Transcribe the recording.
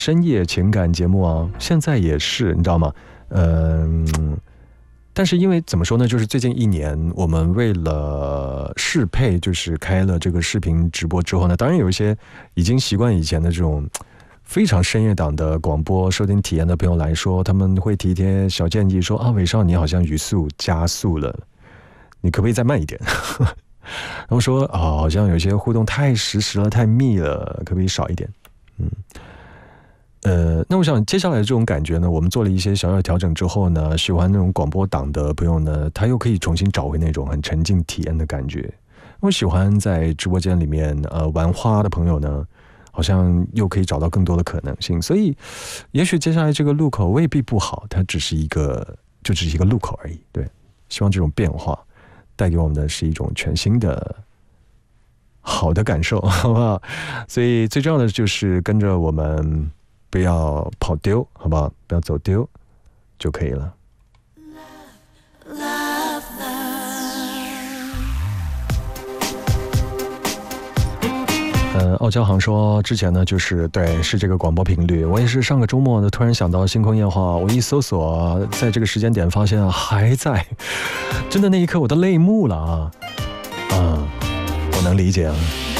深夜情感节目啊，现在也是，你知道吗？但是因为怎么说呢，就是最近1年，我们为了适配，就是开了这个视频直播之后呢，当然有一些已经习惯以前的这种非常深夜档的广播收听体验的朋友来说，他们会提一些小建议，说啊，伟少你好像语速加速了，你可不可以再慢一点？然后说啊，好像有些互动太实时了，太密了，可不可以少一点？那我想接下来的这种感觉呢，我们做了一些小小调整之后呢，喜欢那种广播档的朋友呢，他又可以重新找回那种很沉浸体验的感觉。我喜欢在直播间里面玩花的朋友呢，好像又可以找到更多的可能性。所以，也许接下来这个路口未必不好，它只是一个路口而已。对，希望这种变化带给我们的是一种全新的好的感受，好不好？所以最重要的就是跟着我们。不要跑丢，好不好？不要走丢就可以了。傲娇行说之前呢，就是对，是这个广播频率。我也是上个周末呢，突然想到星空夜话，我一搜索，在这个时间点发现还在，真的那一刻我都泪目了啊！我能理解啊。